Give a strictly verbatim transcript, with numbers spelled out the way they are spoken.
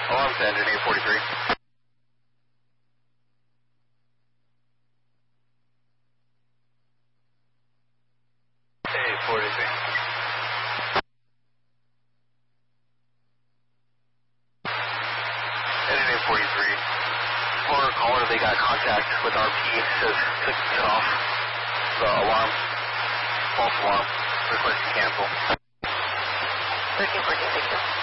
Alarm to engine eight forty-three. eight forty-three. Engine eight forty-three. For caller, they got contact with R P. Says to set off the alarm. False alarm. Request to cancel. thirteen fourteen, thank you.